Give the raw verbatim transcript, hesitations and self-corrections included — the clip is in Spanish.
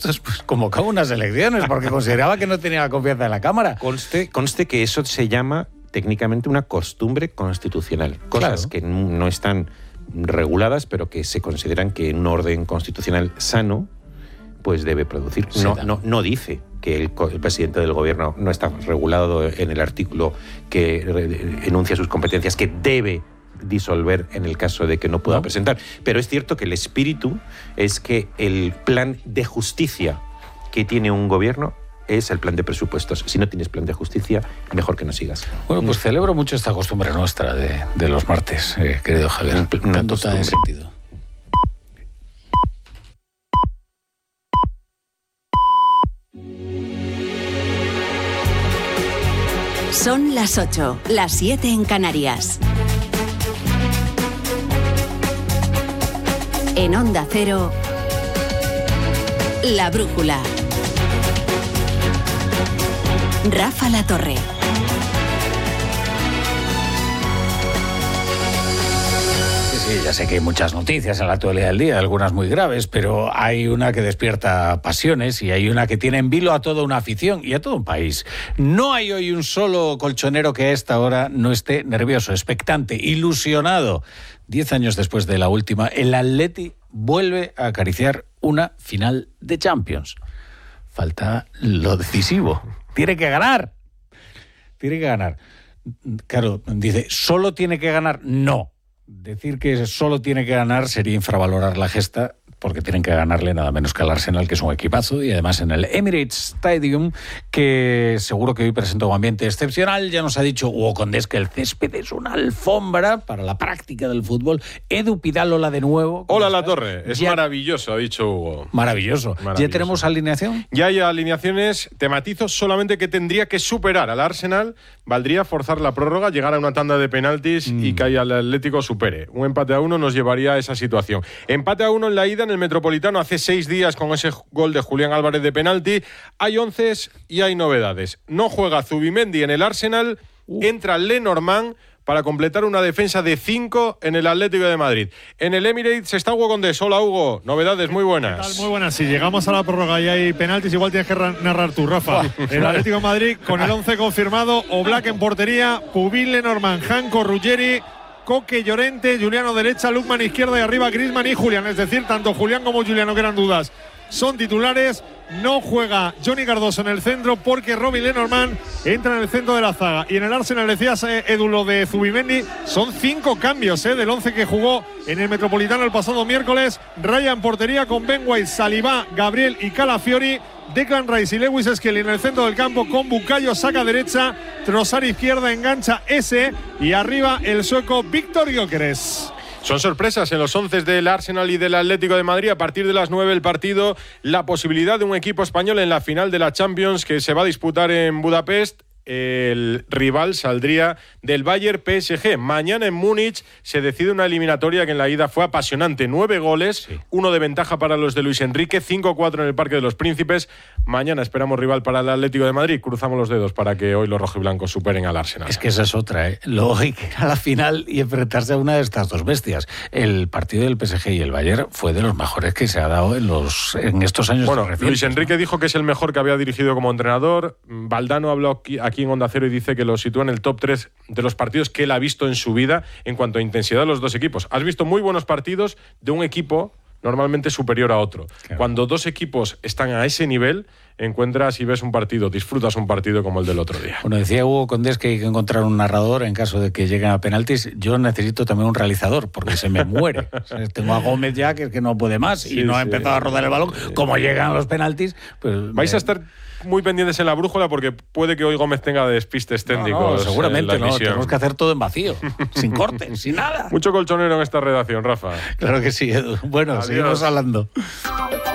presupuestos, pues convocaba unas elecciones porque consideraba que no tenía la confianza de la Cámara. Conste, conste que eso se llama técnicamente una costumbre constitucional. Cosas claro. que no están reguladas, pero que se consideran que un orden constitucional sano pues debe producir. No, no, no dice que el, el presidente del gobierno no está regulado en el artículo que enuncia sus competencias, que debe disolver en el caso de que no pueda no. presentar. Pero es cierto que el espíritu es que el plan de justicia que tiene un gobierno es el plan de presupuestos. Si no tienes plan de justicia, mejor que no sigas. Bueno, pues celebro mucho esta costumbre nuestra de, de los martes, eh, querido Javier. Tanto está en sentido. Son las ocho, las siete en Canarias. En Onda Cero, La Brújula. Rafa La Torre. Sí, ya sé que hay muchas noticias en la actualidad del día, algunas muy graves, pero hay una que despierta pasiones y hay una que tiene en vilo a toda una afición y a todo un país. No hay hoy un solo colchonero que a esta hora no esté nervioso, expectante, ilusionado. Diez años después de la última, el Atleti vuelve a acariciar una final de Champions. Falta lo decisivo. Tiene que ganar. Tiene que ganar. Claro, dice, ¿solo tiene que ganar? No. Decir que solo tiene que ganar sería infravalorar la gesta, porque tienen que ganarle nada menos que al Arsenal, que es un equipazo, y además en el Emirates Stadium, que seguro que hoy presenta un ambiente excepcional. Ya nos ha dicho Hugo Condés que el césped es una alfombra para la práctica del fútbol. Edu Pidalola de nuevo. Hola, La Torre. Es ya... maravilloso, ha dicho Hugo. Maravilloso. maravilloso. ¿Ya tenemos alineación? Ya hay alineaciones. Te matizo solamente que tendría que superar al Arsenal. Valdría forzar la prórroga, llegar a una tanda de penaltis mm. y que el Atlético supere. Un empate a uno nos llevaría a esa situación. Empate a uno en la ida en el Metropolitano hace seis días con ese gol de Julián Álvarez de penalti. Hay once y hay novedades. No juega Zubimendi en el Arsenal, uh. entra Lenormand para completar una defensa de cinco en el Atlético de Madrid. En el Emirates está Hugo Condés. Hola, Hugo. Novedades muy buenas. ¿Qué tal? Muy buenas. Si llegamos a la prórroga y hay penaltis, igual tienes que narrar tú, Rafa. El Atlético de Madrid con el once confirmado. Oblak en portería, Pubil, Lenormand, Janko, Ruggeri, Coque, Llorente, Juliano derecha, Lukman izquierda y arriba Griezmann y Julián. Es decir, tanto Julián como Juliano, que eran dudas, son titulares. No juega Johnny Cardoso en el centro porque Robin Lenormand entra en el centro de la zaga. Y en el Arsenal, decías, eh, Edu, lo de Zubimendi, son cinco cambios eh, del once que jugó en el Metropolitano el pasado miércoles. Raya en portería con Ben White, Saliba, Gabriel y Calafiori. Declan Rice y Lewis Skelly en el centro del campo con Bukayo Saka derecha, Trossard izquierda, engancha ese y arriba el sueco Víctor Gyökeres. Son sorpresas en los once del Arsenal y del Atlético de Madrid. A partir de las nueve el partido, la posibilidad de un equipo español en la final de la Champions que se va a disputar en Budapest. El rival saldría del Bayern P S G. Mañana en Múnich se decide una eliminatoria que en la ida fue apasionante. Nueve goles, sí. uno de ventaja para los de Luis Enrique, cinco cuatro en el Parque de los Príncipes. Mañana esperamos rival para el Atlético de Madrid. Cruzamos los dedos para que hoy los rojiblancos superen al Arsenal. Es que esa es otra, ¿eh? Luego hay que ir a la final y enfrentarse a una de estas dos bestias. El partido del P S G y el Bayern fue de los mejores que se ha dado en, los, en estos años. Bueno, Luis Enrique ¿no? dijo que es el mejor que había dirigido como entrenador. Valdano habló aquí, aquí en Onda Cero y dice que lo sitúa en el top tres de los partidos que él ha visto en su vida en cuanto a intensidad de los dos equipos. Has visto muy buenos partidos de un equipo normalmente superior a otro. Claro. Cuando dos equipos están a ese nivel, encuentras y ves un partido, disfrutas un partido como el del otro día. Bueno, decía Hugo Condés que hay que encontrar un narrador en caso de que lleguen a penaltis. Yo necesito también un realizador, porque se me muere. O sea, tengo a Gómez ya, que, que no puede más, sí, y no sí, ha empezado a rodar el balón. Sí. Como llegan los penaltis, pues... Vais me... a estar muy pendientes en la brújula porque puede que hoy Gómez tenga despistes técnicos. No, no, seguramente no. Tenemos que hacer todo en vacío, sin corte, sin nada. Mucho colchonero en esta redacción, Rafa. Claro que sí, Edu. Bueno, adiós. Seguimos hablando.